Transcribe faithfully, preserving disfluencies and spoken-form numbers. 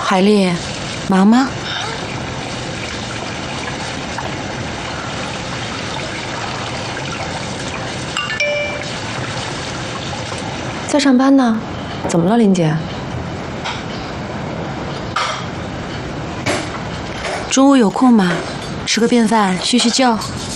海丽，忙吗？ 在上班呢，怎么了，林姐？ 中午有空吗？吃个便饭叙叙旧。